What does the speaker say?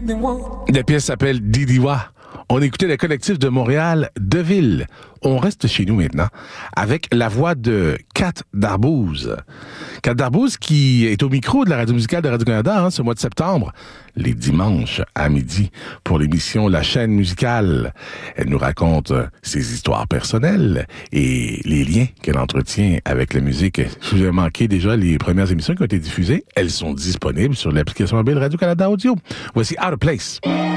La pièce s'appelle Didiwa. On écoutait le collectif de Montréal, Deville. On reste chez nous maintenant avec la voix de Kat Darbouze. Kat Darbouze qui est au micro de la radio musicale de Radio-Canada ce mois de septembre, les dimanches à midi, pour l'émission La chaîne musicale. Elle nous raconte ses histoires personnelles et les liens qu'elle entretient avec la musique. Si vous avez manqué déjà les premières émissions qui ont été diffusées, elles sont disponibles sur l'application mobile Radio-Canada Audio. Voici Out of Place.